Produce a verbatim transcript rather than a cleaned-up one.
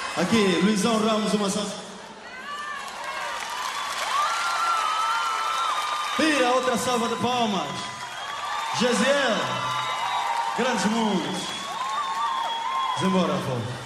Aqui, Luizão Ramos, uma só. Tira outra salva de palmas. Jaziel, grandes mundos. Vamos embora, povo.